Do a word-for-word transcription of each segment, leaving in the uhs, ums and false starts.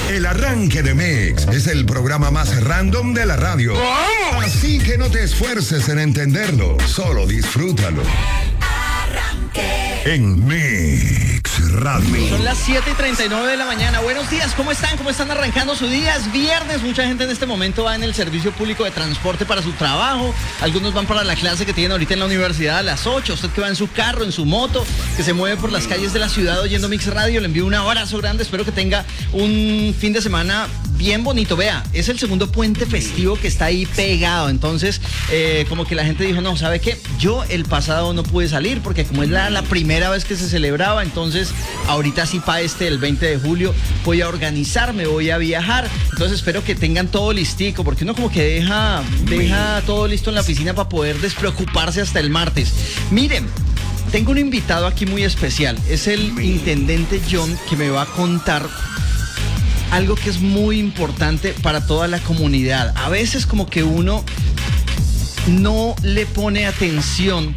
El arranque de Mix es el programa más random de la radio. ¿Cómo? Así que no te esfuerces en entenderlo, solo disfrútalo. En Mix Radio. Son las siete y treinta y nueve de la mañana. Buenos días, ¿cómo están? ¿Cómo están arrancando su día? Es viernes, mucha gente en este momento va en el servicio público de transporte para su trabajo. Algunos van para la clase que tienen ahorita en la universidad a las ocho. Usted que va en su carro, en su moto, que se mueve por las calles de la ciudad oyendo Mix Radio, le envío un abrazo grande. Espero que tenga un fin de semana bien bonito. Vea, es el segundo puente festivo que está ahí pegado. Entonces, eh, como que la gente dijo, no, ¿sabe qué? Yo el pasado no pude salir porque como es la, la primera vez que se celebraba, entonces ahorita sí para este, el veinte de julio, voy a organizarme, voy a viajar. Entonces espero que tengan todo listico, porque uno como que deja, deja todo listo en la oficina para poder despreocuparse hasta el martes. Miren, tengo un invitado aquí muy especial. Es el intendente John, que me va a contar algo que es muy importante para toda la comunidad. A veces como que uno no le pone atención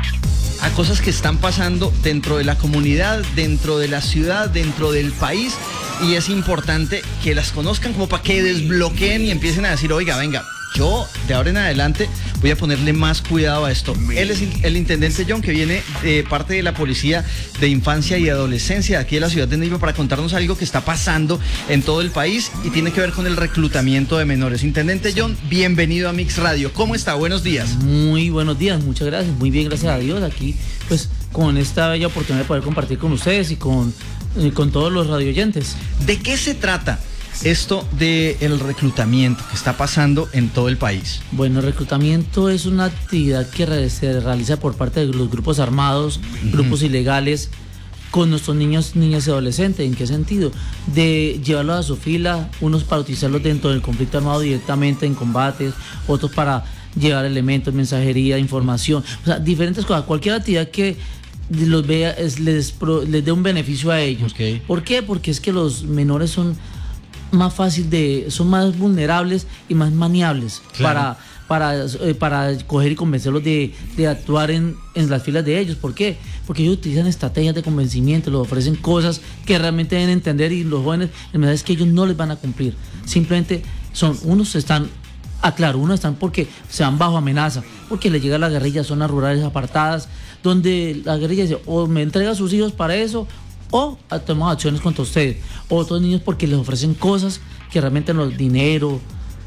a cosas que están pasando dentro de la comunidad, dentro de la ciudad, dentro del país, y es importante que las conozcan como para que desbloqueen y empiecen a decir, oiga, venga, yo de ahora en adelante voy a ponerle más cuidado a esto. Él es el intendente John, que viene de parte de la Policía de Infancia y Adolescencia de aquí de la ciudad de Neiva para contarnos algo que está pasando en todo el país y tiene que ver con el reclutamiento de menores. Intendente John, bienvenido a Mix Radio. ¿Cómo está? Buenos días. Muy buenos días, muchas gracias. Muy bien, gracias a Dios. Aquí, pues, con esta bella oportunidad de poder compartir con ustedes y con, eh, con todos los radioyentes. ¿De qué se trata esto del reclutamiento que está pasando en todo el país? Bueno, el reclutamiento es una actividad que re- se realiza por parte de los grupos armados, uh-huh. grupos ilegales, con nuestros niños, niñas y adolescentes. ¿En qué sentido? De llevarlos a su fila, unos para utilizarlos dentro del conflicto armado directamente en combates, otros para llevar elementos, mensajería, información, o sea, diferentes cosas, cualquier actividad que los vea, es, les, pro, les dé un beneficio a ellos. Okay. ¿Por qué? Porque es que los menores son más fácil de, son más vulnerables y más maniables, claro. para, para, eh, para coger y convencerlos de, de actuar en, en las filas de ellos. ¿Por qué? Porque ellos utilizan estrategias de convencimiento, les ofrecen cosas que realmente deben entender, y los jóvenes, la verdad es que ellos no les van a cumplir. Simplemente son, unos están, ah claro, unos están porque se van bajo amenaza, porque les llega la guerrilla a zonas rurales apartadas, donde la guerrilla dice, o me entrega a sus hijos para eso, o tomamos acciones contra ustedes. Otros niños porque les ofrecen cosas que realmente no, dinero,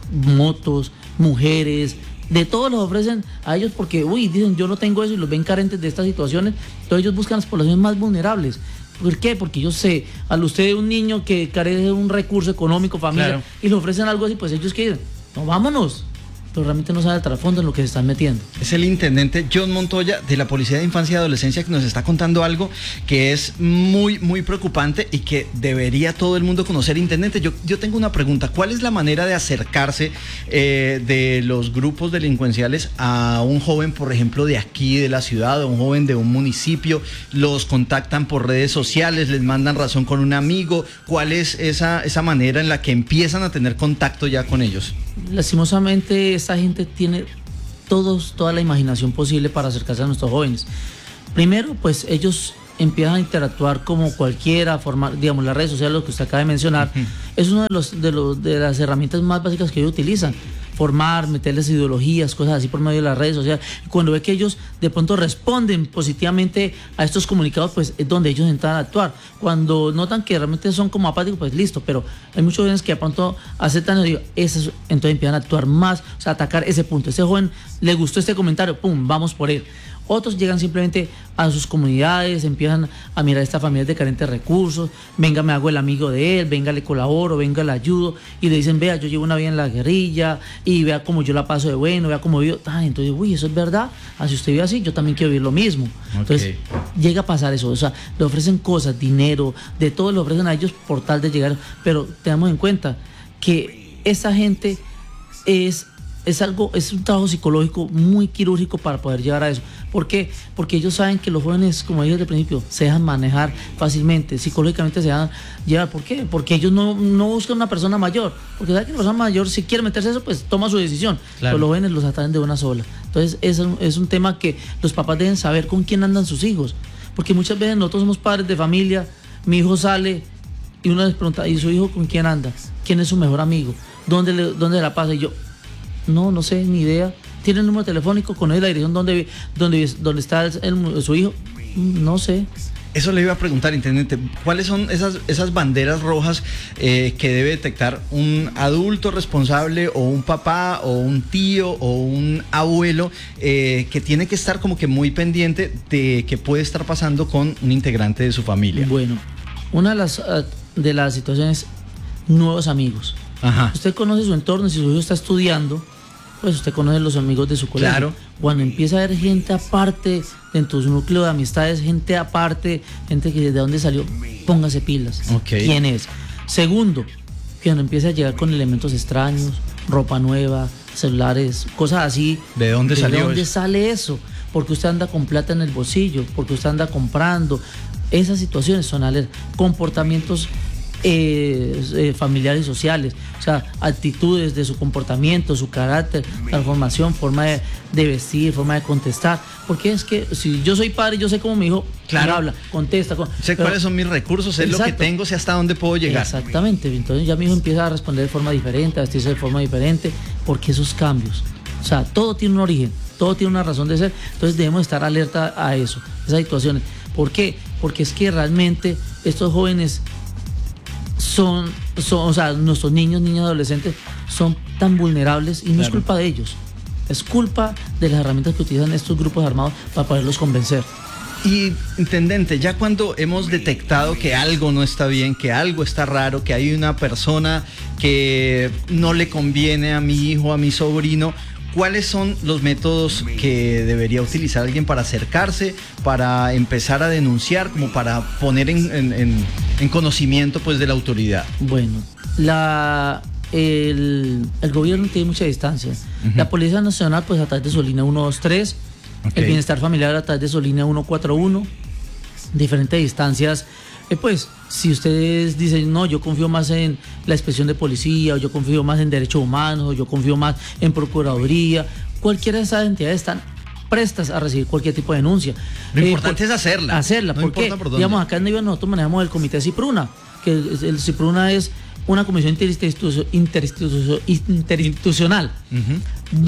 motos, mujeres, de todo les ofrecen a ellos porque, uy, dicen, yo no tengo eso, y los ven carentes de estas situaciones. Entonces ellos buscan las poblaciones más vulnerables. ¿Por qué? Porque yo sé, al usted un niño que carece de un recurso económico, familia, claro, y le ofrecen algo así, pues ellos quieren, no, vámonos. Pero realmente no sabe el trasfondo en lo que se están metiendo. Es el intendente John Montoya de la Policía de Infancia y Adolescencia, que nos está contando algo que es muy, muy preocupante y que debería todo el mundo conocer. Intendente, yo, yo tengo una pregunta. ¿Cuál es la manera de acercarse eh, de los grupos delincuenciales a un joven, por ejemplo, de aquí, de la ciudad, o un joven de un municipio? ¿Los contactan por redes sociales? ¿Les mandan razón con un amigo? ¿Cuál es esa, esa manera en la que empiezan a tener contacto ya con ellos? Lastimosamente, esta gente tiene todos, toda la imaginación posible para acercarse a nuestros jóvenes. Primero, pues ellos empiezan a interactuar como cualquiera, formar, digamos, las redes sociales, lo que usted acaba de mencionar, uh-huh. es una de, los, de, los, de las herramientas más básicas que ellos utilizan. Formar, meterles ideologías, cosas así por medio de las redes sociales. Cuando ve que ellos de pronto responden positivamente a estos comunicados, pues es donde ellos entran a actuar. Cuando notan que realmente son como apáticos, pues listo, pero hay muchos jóvenes que de pronto aceptan y digo, eso, entonces empiezan a actuar más, o sea, atacar ese punto. Ese joven le gustó este comentario, pum, vamos por él. Otros llegan simplemente a sus comunidades, empiezan a mirar a estas familias de carentes recursos, venga, me hago el amigo de él, venga, le colaboro, venga, le ayudo, y le dicen, vea, yo llevo una vida en la guerrilla, y vea cómo yo la paso de bueno, vea cómo vivo. Ah, entonces, uy, eso es verdad, ah, si usted vive así, yo también quiero vivir lo mismo. Okay. Entonces, llega a pasar eso, o sea, le ofrecen cosas, dinero, de todo le ofrecen a ellos por tal de llegar, pero tengamos en cuenta que esa gente es... Es algo, es un trabajo psicológico muy quirúrgico para poder llegar a eso. ¿Por qué? Porque ellos saben que los jóvenes, como dije desde el principio, se dejan manejar fácilmente, psicológicamente se dejan llevar. ¿Por qué? Porque ellos no, no buscan una persona mayor. Porque saben que la persona mayor, si quiere meterse eso, pues toma su decisión. Claro. Pero los jóvenes los atraen de una sola. Entonces, es un, es un tema que los papás deben saber con quién andan sus hijos. Porque muchas veces nosotros somos padres de familia, mi hijo sale y uno les pregunta, ¿y su hijo con quién anda? ¿Quién es su mejor amigo? ¿Dónde, le, dónde la pasa? Y yo, no, no sé, ni idea. ¿Tiene el número telefónico? ¿Conoce la dirección donde, donde, donde está el, el, su hijo? No sé. Eso le iba a preguntar, intendente, ¿cuáles son esas, esas banderas rojas eh, que debe detectar un adulto responsable o un papá o un tío o un abuelo eh, que tiene que estar como que muy pendiente de qué puede estar pasando con un integrante de su familia? Bueno, una de las, de las situaciones, nuevos amigos. Ajá. Usted conoce su entorno, si su hijo está estudiando, pues usted conoce los amigos de su colegio. Claro. Cuando empieza a haber gente aparte dentro de su núcleo de amistades, gente aparte, gente que de dónde salió, póngase pilas. Okay. ¿Quién es? Segundo, que cuando empieza a llegar con elementos extraños, ropa nueva, celulares, cosas así. ¿De dónde ¿De salió dónde eso? sale eso? Porque usted anda con plata en el bolsillo, porque usted anda comprando. Esas situaciones son alerta. Comportamientos Eh, eh, familiares y sociales, o sea, actitudes de su comportamiento, su carácter, transformación, forma de, de vestir, forma de contestar, porque es que si yo soy padre, yo sé cómo mi hijo Claro. habla, contesta, con, Sé pero- cuáles son mis recursos, sé lo que Exacto. tengo, sé hasta dónde puedo llegar. Exactamente, entonces ya mi hijo empieza a responder de forma diferente, a vestirse de forma diferente, porque esos cambios, o sea, todo tiene un origen, todo tiene una razón de ser, entonces debemos estar alerta a eso, esas situaciones. ¿Por qué? Porque es que realmente estos jóvenes son, son, o sea, nuestros niños, niñas, adolescentes son tan vulnerables y no es Claro. culpa de ellos, es culpa de las herramientas que utilizan estos grupos armados para poderlos convencer. Y, intendente, ya cuando hemos detectado que algo no está bien, que algo está raro, que hay una persona que no le conviene a mi hijo, a mi sobrino, ¿cuáles son los métodos que debería utilizar alguien para acercarse, para empezar a denunciar, como para poner en, en, en, en conocimiento pues de la autoridad? Bueno, la, el, el gobierno tiene mucha distancia. Ujú. La Policía Nacional, pues a través de su línea ciento veintitrés, Ok. el Bienestar Familiar a través de su línea ciento cuarenta y uno, diferentes distancias. Eh, pues, si ustedes dicen, no, yo confío más en la inspección de policía, o yo confío más en derechos humanos, o yo confío más en procuraduría, cualquiera de esas entidades están prestas a recibir cualquier tipo de denuncia. Lo Eh, importante por- es hacerla. Hacerla, No porque, importa por dónde. digamos, acá en Neiva nosotros manejamos el comité CIPRUNA, que el, el CIPRUNA es una comisión interinstitu- interinstitu- interinstitucional, Ujú.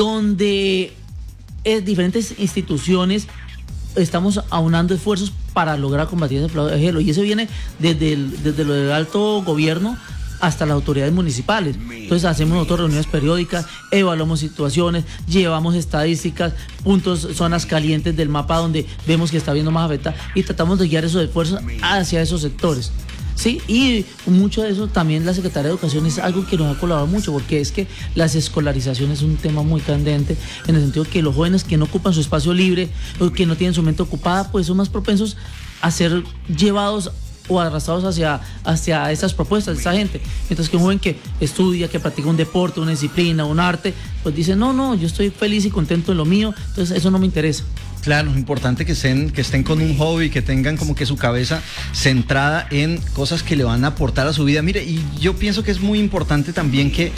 donde eh, diferentes instituciones estamos aunando esfuerzos para lograr combatir ese flagelo, y eso viene desde, el, desde lo del alto gobierno hasta las autoridades municipales. Entonces hacemos nosotros reuniones periódicas, evaluamos situaciones, llevamos estadísticas, puntos, zonas calientes del mapa donde vemos que está habiendo más afectada, y tratamos de guiar esos esfuerzos hacia esos sectores. Sí, y mucho de eso también la Secretaría de Educación es algo que nos ha colaborado mucho, porque es que las escolarizaciones es un tema muy candente, en el sentido que los jóvenes que no ocupan su espacio libre o que no tienen su mente ocupada, pues son más propensos a ser llevados o arrastrados hacia, hacia esas propuestas de esa gente. Mientras que un joven que estudia, que practica un deporte, una disciplina, un arte, pues dice, no, no, yo estoy feliz y contento en lo mío, entonces eso no me interesa. Claro, es importante que estén, que estén con un hobby, que tengan como que su cabeza centrada en cosas que le van a aportar a su vida. Mire, y yo pienso que es muy importante también que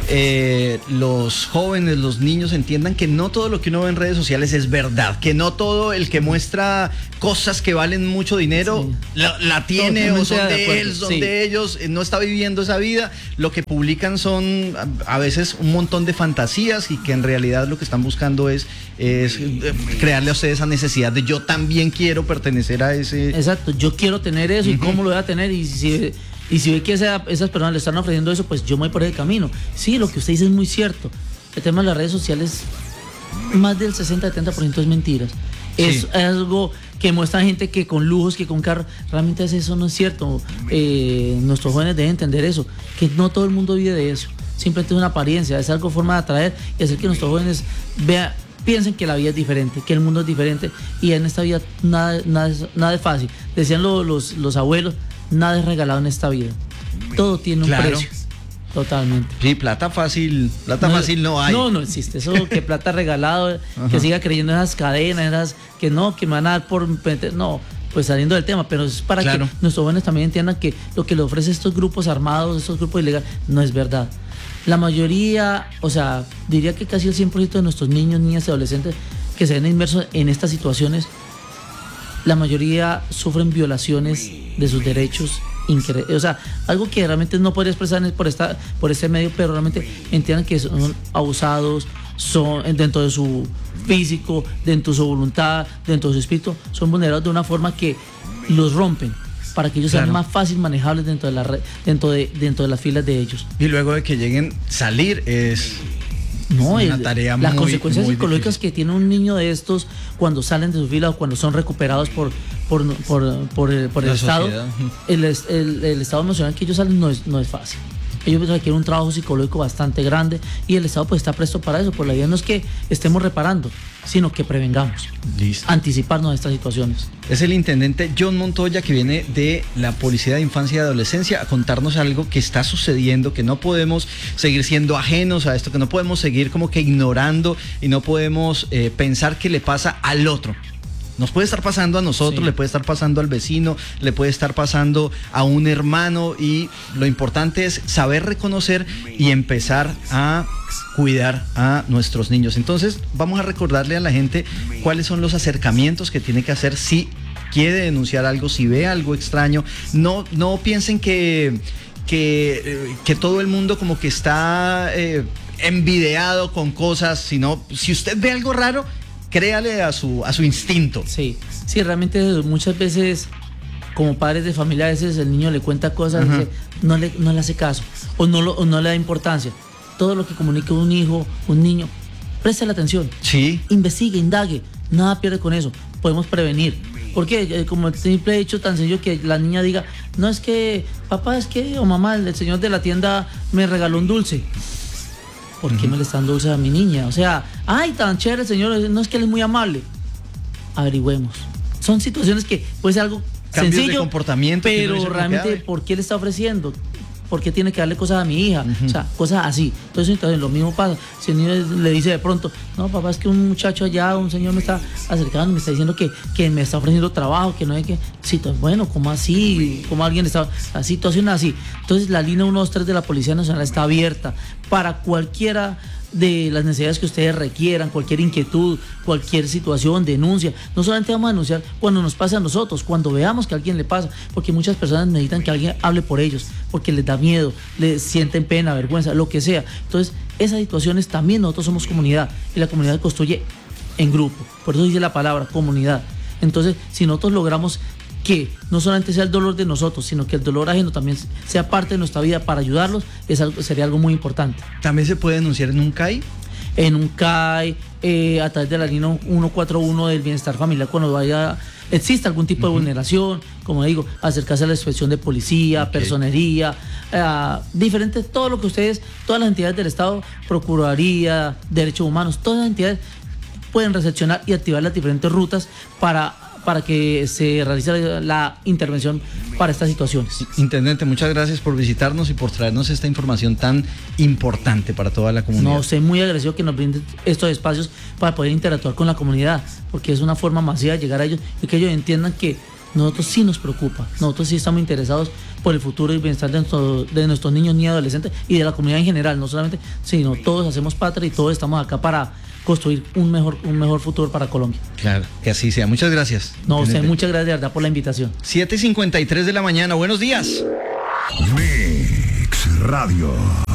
eh, los jóvenes, los niños entiendan que no todo lo que uno ve en redes sociales es verdad, que no todo el que muestra cosas que valen mucho dinero Sí. la, la tiene o Totalmente son de de acuerdo, él, son sí. de ellos, eh, no está viviendo esa vida. Lo que publican son a, a veces un montón de fantasías, y que en realidad lo que están buscando es, es eh, crearle a ustedes esa necesidad de yo también quiero pertenecer a ese... Exacto, yo quiero tener eso, y Ujú. cómo lo voy a tener, y si, y si ve que esa- esas personas le están ofreciendo eso, pues yo me voy por ese camino. Sí, lo que usted dice es muy cierto. El tema de las redes sociales, más del sesenta a setenta por ciento es mentiras. Es, Sí. es algo que muestra gente que con lujos, que con carros, realmente eso no es cierto. Eh, nuestros jóvenes deben entender eso, que no todo el mundo vive de eso. Simplemente es una apariencia, es algo forma de atraer y hacer que nuestros jóvenes vean, piensen que la vida es diferente, que el mundo es diferente, y en esta vida nada, nada, es, nada es fácil. Decían lo- los, los abuelos, nada es regalado en esta vida. Todo tiene un Claro. precio. Totalmente. Sí, plata fácil, plata fácil no hay. No, no existe. Eso que plata regalado, que siga creyendo en esas cadenas, en esas que no, que me van a dar por... No, pues saliendo del tema, pero es para Claro. que nuestros jóvenes también entiendan que lo que le ofrecen estos grupos armados, estos grupos ilegales, no es verdad. La mayoría, o sea, diría que casi el cien por ciento de nuestros niños, niñas y adolescentes que se ven inmersos en estas situaciones, la mayoría sufren violaciones de sus derechos increíble, o sea, algo que realmente no podría expresar por esta, por este medio, pero realmente entiendan que son abusados, son dentro de su físico, dentro de su voluntad, dentro de su espíritu, son vulnerados de una forma que los rompen para que ellos Claro. sean más fácil manejables dentro de la red, dentro de dentro de las filas de ellos. Y luego de que lleguen, salir es No, una el- tarea las muy, consecuencias muy psicológicas difícil. que tiene un niño de estos cuando salen de su fila o cuando son recuperados por por por, por el, por el La Estado, sociedad. el, es- el, el estado emocional que ellos salen no es, no es fácil. Ellos requieren un trabajo psicológico bastante grande y el Estado pues está presto para eso. Por la idea no es que estemos reparando, sino que prevengamos, Listo. anticiparnos a estas situaciones. Es el intendente John Montoya, que viene de la Policía de Infancia y Adolescencia, a contarnos algo que está sucediendo, que no podemos seguir siendo ajenos a esto, que no podemos seguir como que ignorando y no podemos eh, pensar que le pasa al otro. Nos puede estar pasando a nosotros, Sí. le puede estar pasando al vecino, le puede estar pasando a un hermano, y lo importante es saber reconocer y empezar a cuidar a nuestros niños. Entonces vamos a recordarle a la gente cuáles son los acercamientos que tiene que hacer si quiere denunciar algo, si ve algo extraño. No, no piensen que, que, eh, que todo el mundo como que está eh, envidiado con cosas, sino si usted ve algo raro, créale a su, a su instinto. Sí, sí, realmente muchas veces como padres de familia a veces el niño le cuenta cosas, Ajá. dice, no, le, no le hace caso o no, lo, o no le da importancia. Todo lo que comunica un hijo, un niño, preste la atención, Sí. investigue, indague, nada pierde con eso, podemos prevenir. Porque eh, como el simple hecho tan sencillo que la niña diga, no es que, papá, es que, o mamá, el señor de la tienda me regaló un dulce. ¿Por qué me le están dulces a mi niña? O sea, ay, tan chévere el señor, no es que él es muy amable. Averigüemos. Son situaciones que puede ser algo Cambios de sencillo, comportamiento que uno pero dice como que, realmente, "Ay". ¿por qué le está ofreciendo? ¿Por qué tiene que darle cosas a mi hija? O sea, cosas así. Entonces, entonces, lo mismo pasa. Si el niño le dice de pronto, no, papá, es que un muchacho allá, un señor me está acercando, me está diciendo que, que me está ofreciendo trabajo, que no hay que... Sí, entonces, bueno, ¿cómo así? ¿Cómo alguien está...? La situación así. Entonces, la línea uno dos tres de la Policía Nacional está abierta para cualquiera de las necesidades que ustedes requieran, cualquier inquietud, cualquier situación, denuncia. No solamente vamos a denunciar cuando nos pase a nosotros, cuando veamos que a alguien le pasa, porque muchas personas necesitan que alguien hable por ellos, porque les da miedo, les sienten pena, vergüenza, lo que sea. Entonces, esas situaciones también nosotros somos comunidad y la comunidad construye en grupo. Por eso dice la palabra comunidad. Entonces, si nosotros logramos que no solamente sea el dolor de nosotros, sino que el dolor ajeno también sea parte de nuestra vida para ayudarlos, es algo, sería algo muy importante. También se puede denunciar en un C A I. En un C A I, eh, a través de la línea ciento cuarenta y uno del bienestar familiar, cuando vaya, existe algún tipo de vulneración, como digo, acercarse a la inspección de policía, Ok. personería, eh, diferentes, todo lo que ustedes, todas las entidades del Estado, Procuraduría, Derechos Humanos, todas las entidades pueden recepcionar y activar las diferentes rutas para, para que se realice la, la intervención para estas situaciones. Intendente, muchas gracias por visitarnos y por traernos esta información tan importante para toda la comunidad. No, estoy muy agradecido que nos brinden estos espacios para poder interactuar con la comunidad, porque es una forma masiva de llegar a ellos y que ellos entiendan que nosotros sí nos preocupa, nosotros sí estamos interesados por el futuro y el bienestar de, nuestro, de nuestros niños, niñas, adolescentes y de la comunidad en general, no solamente, sino todos hacemos patria y todos estamos acá para construir un mejor, un mejor futuro para Colombia. Claro, que así sea. Muchas gracias. No, usted, Intendente. muchas gracias de verdad por la invitación. siete y cincuenta y tres de la mañana. Buenos días. Mix Radio.